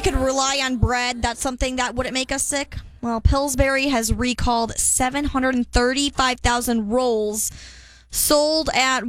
could rely on bread, that's something that wouldn't make us sick. Well, Pillsbury has recalled 735,000 rolls sold at